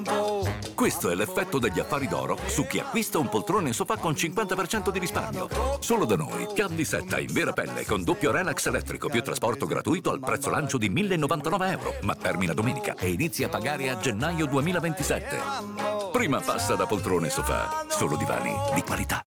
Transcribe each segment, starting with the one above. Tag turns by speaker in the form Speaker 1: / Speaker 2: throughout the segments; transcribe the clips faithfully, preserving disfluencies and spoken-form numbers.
Speaker 1: Questo è l'effetto degli affari d'oro su chi acquista un poltrone sofà con cinquanta per cento di risparmio. Solo da noi, Candy Setta in vera pelle con doppio relax elettrico più trasporto gratuito al prezzo lancio di millenovantanove euro, ma termina domenica e inizia a pagare a gennaio duemilaventisette. Prima passa da poltrone sofà, solo divani di qualità.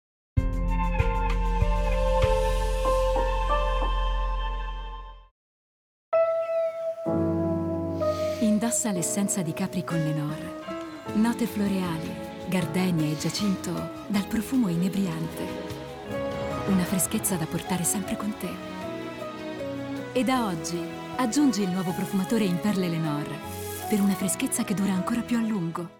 Speaker 2: Indossa l'essenza di Capri con Lenor. Note floreali, gardenia e giacinto dal profumo inebriante. Una freschezza da portare sempre con te. E da oggi aggiungi il nuovo profumatore in perle Lenor per una freschezza che dura ancora più a lungo.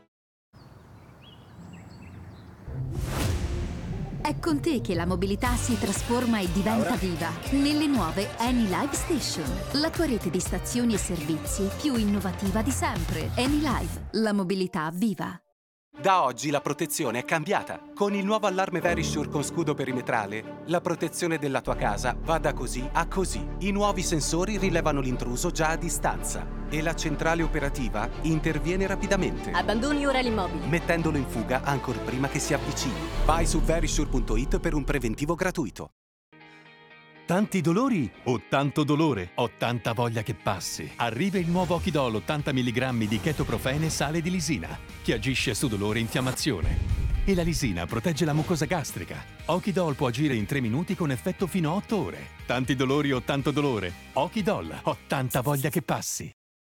Speaker 3: È con te che la mobilità si trasforma e diventa viva. Nelle nuove AnyLive Station, la tua rete di stazioni e servizi più innovativa di sempre. AnyLive, la mobilità viva.
Speaker 4: Da oggi la protezione è cambiata. Con il nuovo allarme Verisure con scudo perimetrale, la protezione della tua casa va da così a così. I nuovi sensori rilevano l'intruso già a distanza e la centrale operativa interviene rapidamente,
Speaker 5: Abbandoni ora l'immobile.
Speaker 4: mettendolo in fuga ancor prima che si avvicini. Vai su verisure punto it per un preventivo gratuito.
Speaker 6: Tanti dolori o tanto dolore? Ho tanta voglia che passi. Arriva il nuovo Ochidol ottanta milligrammi di chetoprofene e sale di lisina, che agisce su dolore e infiammazione. E la lisina protegge la mucosa gastrica. Ochidol può agire in tre minuti con effetto fino a otto ore. Tanti dolori o tanto dolore? Ochidol, ho tanta voglia che passi.